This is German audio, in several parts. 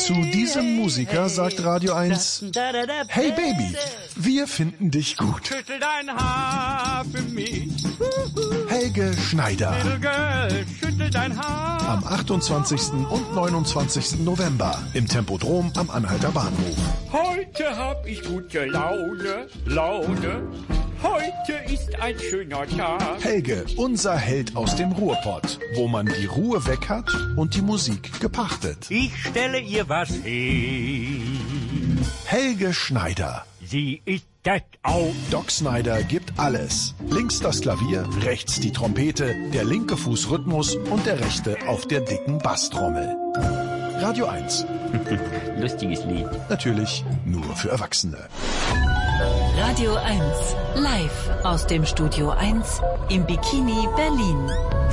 Zu diesem Musiker sagt Radio 1, hey Baby, wir finden dich gut. Schüttel dein Haar für mich. Helge Schneider. Little girl, schüttel dein Haar. Am 28. und 29. November im Tempodrom am Anhalter Bahnhof. Heute hab ich gute Laune. Heute ist ein schöner Tag. Helge, unser Held aus dem Ruhrpott, wo man die Ruhe weg hat und die Musik gepachtet. Ich stelle ihr was hin. Helge Schneider. Sie ist das auch. Doc Snyder gibt alles. Links das Klavier, rechts die Trompete, der linke Fuß Rhythmus und der rechte auf der dicken Basstrommel. Radio 1. Lustiges Lied. Natürlich nur für Erwachsene. Radio 1, live aus dem Studio 1 im Bikini Berlin.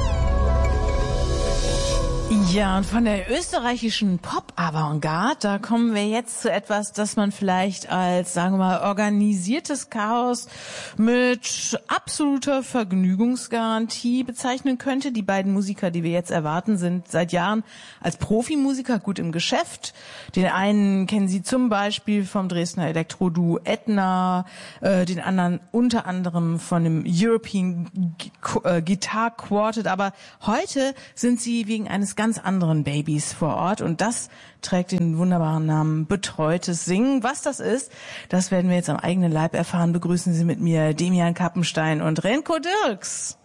Ja, und von der österreichischen Pop-Avantgarde, da kommen wir jetzt zu etwas, das man vielleicht als, sagen wir mal, organisiertes Chaos mit absoluter Vergnügungsgarantie bezeichnen könnte. Die beiden Musiker, die wir jetzt erwarten, sind seit Jahren als Profimusiker gut im Geschäft. Den einen kennen Sie zum Beispiel vom Dresdner Elektro-Duo Edna, den anderen unter anderem von dem European Guitar Quartet. Aber heute sind sie wegen eines ganz anderen Babys vor Ort und das trägt den wunderbaren Namen Betreutes Singen. Was das ist, das werden wir jetzt am eigenen Leib erfahren. Begrüßen Sie mit mir Demian Kappenstein und Renko Dirks.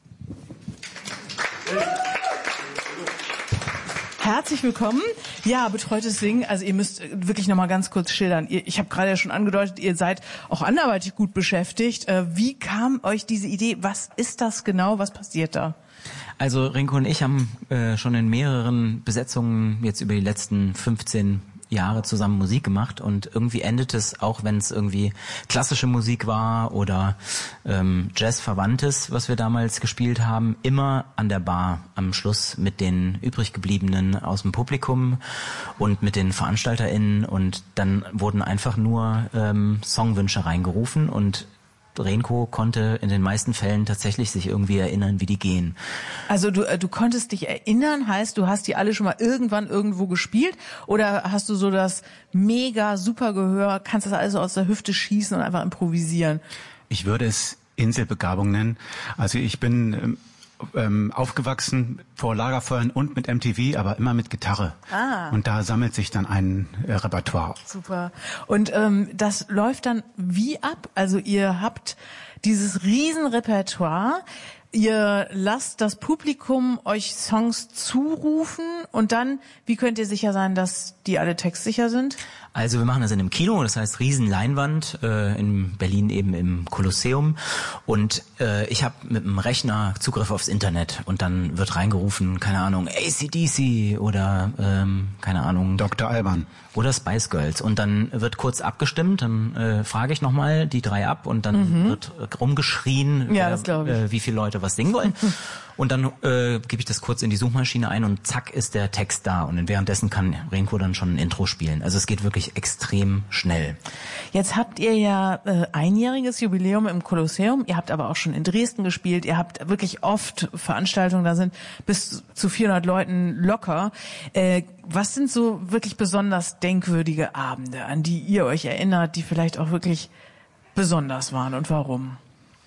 Herzlich willkommen. Ja, Betreutes Singen, also ihr müsst wirklich nochmal ganz kurz schildern. Ich habe gerade ja schon angedeutet, ihr seid auch anderweitig gut beschäftigt. Wie kam euch diese Idee? Was ist das genau? Was passiert da? Also Renko und ich haben schon in mehreren Besetzungen jetzt über die letzten 15 Jahre zusammen Musik gemacht und irgendwie endet es, auch wenn es irgendwie klassische Musik war oder Jazz-Verwandtes, was wir damals gespielt haben, immer an der Bar am Schluss mit den übrig gebliebenen aus dem Publikum und mit den VeranstalterInnen und dann wurden einfach nur Songwünsche reingerufen und Renko konnte in den meisten Fällen tatsächlich sich irgendwie erinnern, wie die gehen. Also du konntest dich erinnern, heißt, du hast die alle schon mal irgendwann irgendwo gespielt oder hast du so das mega super Gehör, kannst das alles so aus der Hüfte schießen und einfach improvisieren? Ich würde es Inselbegabung nennen. Also ich bin aufgewachsen vor Lagerfeuern und mit MTV, aber immer mit Gitarre. Und da sammelt sich dann ein Repertoire. Super. Und das läuft dann wie ab? Also ihr habt dieses Riesenrepertoire, ihr lasst das Publikum euch Songs zurufen und dann, wie könnt ihr sicher sein, dass die alle textsicher sind? Also wir machen das in einem Kino, das heißt Riesenleinwand, in Berlin eben im Kolosseum und ich habe mit dem Rechner Zugriff aufs Internet und dann wird reingerufen, keine Ahnung, AC/DC oder keine Ahnung. Dr. Alban. Oder Spice Girls und dann wird kurz abgestimmt, dann frage ich nochmal die drei ab und dann wird rumgeschrien, ja, das glaub ich. Wie viele Leute was singen wollen. Und dann gebe ich das kurz in die Suchmaschine ein und zack ist der Text da. Und währenddessen kann Renko dann schon ein Intro spielen. Also es geht wirklich extrem schnell. Jetzt habt ihr ja einjähriges Jubiläum im Kolosseum. Ihr habt aber auch schon in Dresden gespielt. Ihr habt wirklich oft Veranstaltungen, da sind bis zu 400 Leuten locker. Was sind so wirklich besonders denkwürdige Abende, an die ihr euch erinnert, die vielleicht auch wirklich besonders waren und warum?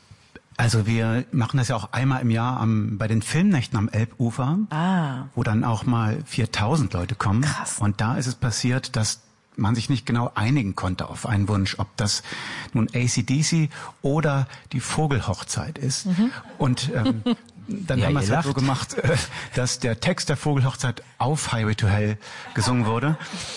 Also wir machen das ja auch einmal im Jahr bei den Filmnächten am Elbufer, wo dann auch mal 4000 Leute kommen. Krass. Und da ist es passiert, dass man sich nicht genau einigen konnte auf einen Wunsch, ob das nun AC/DC oder die Vogelhochzeit ist. Und dann haben wir es halt so gemacht, dass der Text der Vogelhochzeit auf Highway to Hell gesungen wurde.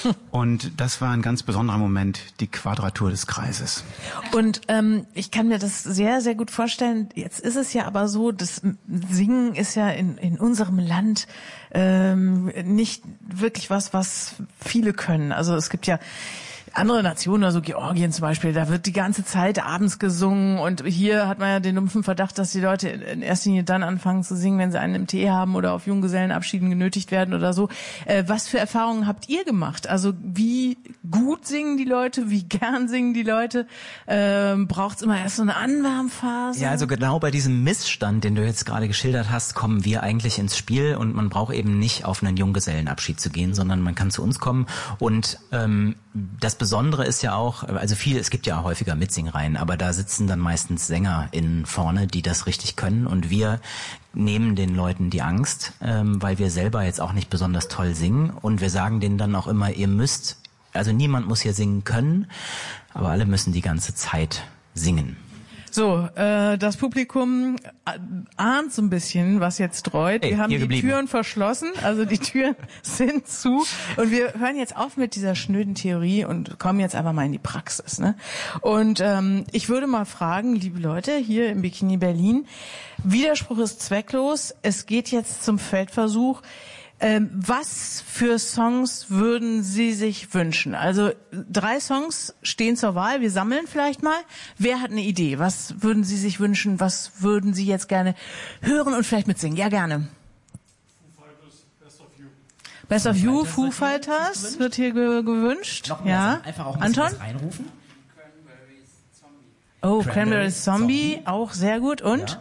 Und das war ein ganz besonderer Moment, die Quadratur des Kreises. Und ich kann mir das sehr, sehr gut vorstellen. Jetzt ist es ja aber so, das Singen ist ja in unserem Land nicht wirklich was viele können. Also es gibt ja andere Nationen, also Georgien zum Beispiel, da wird die ganze Zeit abends gesungen und hier hat man ja den dumpfen Verdacht, dass die Leute in erster Linie dann anfangen zu singen, wenn sie einen im Tee haben oder auf Junggesellenabschieden genötigt werden oder so. Was für Erfahrungen habt ihr gemacht? Also wie gut singen die Leute, wie gern singen die Leute? Braucht's immer erst so eine Anwärmphase? Ja, also genau bei diesem Missstand, den du jetzt gerade geschildert hast, kommen wir eigentlich ins Spiel und man braucht eben nicht auf einen Junggesellenabschied zu gehen, sondern man kann zu uns kommen und das Besondere ist ja auch, also es gibt ja häufiger Mitsingreihen, aber da sitzen dann meistens SängerInnen vorne, die das richtig können und wir nehmen den Leuten die Angst, weil wir selber jetzt auch nicht besonders toll singen und wir sagen denen dann auch immer, also niemand muss hier singen können, aber alle müssen die ganze Zeit singen. So, das Publikum ahnt so ein bisschen, was jetzt dreut. Wir haben die Türen verschlossen, also die Türen sind zu. Und wir hören jetzt auf mit dieser schnöden Theorie und kommen jetzt einfach mal in die Praxis. Ne? Und ich würde mal fragen, liebe Leute, hier im Bikini Berlin, Widerspruch ist zwecklos. Es geht jetzt zum Feldversuch. Was für Songs würden Sie sich wünschen? Also 3 Songs stehen zur Wahl. Wir sammeln vielleicht mal. Wer hat eine Idee? Was würden Sie sich wünschen? Was würden Sie jetzt gerne hören und vielleicht mitsingen? Ja, gerne. Foo Fighters, Best of You. Best of You, Foo Fighters wird hier gewünscht. Noch ja. Einfach auch ein Anton? was reinrufen. Cranberries Zombie, auch sehr gut. Und?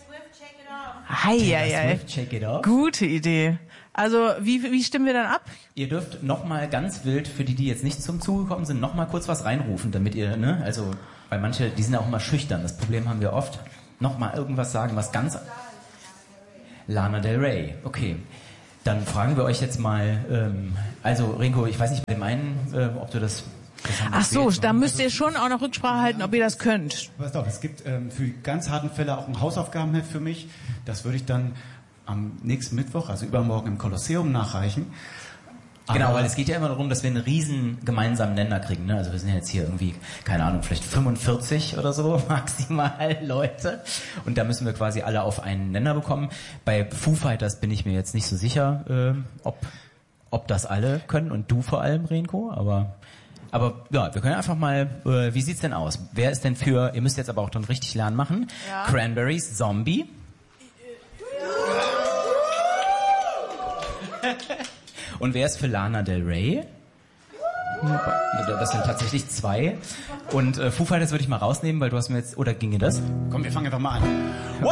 Ja. Check It Off. Gute Idee. Also wie stimmen wir dann ab? Ihr dürft nochmal ganz wild, für die jetzt nicht zum Zuge gekommen sind, nochmal kurz was reinrufen, damit ihr, ne, also, weil manche, die sind ja auch immer schüchtern, das Problem haben wir oft. Nochmal irgendwas sagen, was ganz... Lana Del Rey, okay. Dann fragen wir euch jetzt mal, also Ringo, ich weiß nicht bei dem einen, ob du das... Ach so, da müsst ihr schon auch noch Rücksprache halten, ob ihr das könnt. Pass auf, es gibt für ganz harten Fälle auch ein Hausaufgabenheft für mich. Das würde ich dann am nächsten Mittwoch, also übermorgen im Kolosseum nachreichen. Genau, weil es geht ja immer darum, dass wir einen riesen gemeinsamen Nenner kriegen. Ne? Also wir sind ja jetzt hier irgendwie, keine Ahnung, vielleicht 45 oder so maximal Leute. Und da müssen wir quasi alle auf einen Nenner bekommen. Bei Foo Fighters bin ich mir jetzt nicht so sicher, ob das alle können. Und du vor allem, Renko. Aber ja, wir können einfach mal, wie sieht's denn aus? Wer ist denn für, ihr müsst jetzt aber auch dann richtig lernen machen, ja. Cranberries Zombie. Und wer ist für Lana Del Rey? Das sind tatsächlich 2. Und Foo Fighters würde ich mal rausnehmen, weil du hast mir jetzt... Oder ginge das? Komm, wir fangen einfach mal an.